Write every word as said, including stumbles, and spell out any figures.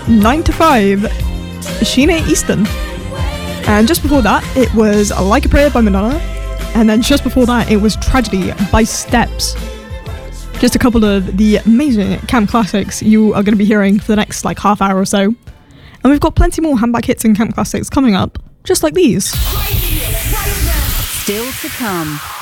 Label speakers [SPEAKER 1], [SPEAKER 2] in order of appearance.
[SPEAKER 1] nine to five, Sheena Easton. And just before that, it was Like a Prayer by Madonna. And then just before that, it was Tragedy by Steps. Just a couple of the amazing camp classics you are going to be hearing for the next like half hour or so. And we've got plenty more handbag hits and camp classics coming up, just like these.
[SPEAKER 2] Still to come.